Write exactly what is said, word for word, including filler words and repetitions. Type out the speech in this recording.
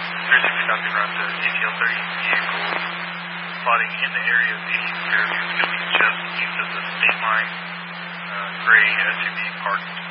three sixty South Granta, A T L thirty vehicle spotting in the area of Hastings Fairview. It's going to be just east of the state line. Uh, gray S U V parked